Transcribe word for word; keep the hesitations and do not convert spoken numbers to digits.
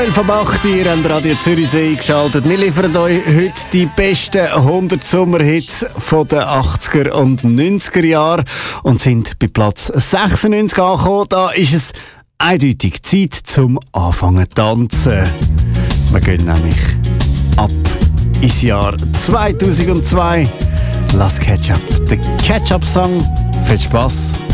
Vom acht Uhr an Radio Zürichsee eingeschaltet. Wir liefern euch heute die besten hundert Sommerhits von den achtziger und neunziger Jahren und sind bei Platz sechsundneunzig angekommen. Da ist es eindeutig Zeit zum Anfangen zu tanzen. Wir gehen nämlich ab ins Jahr zweitausendzwei. Lass Ketchup, der Ketchup-Song. Viel Spass!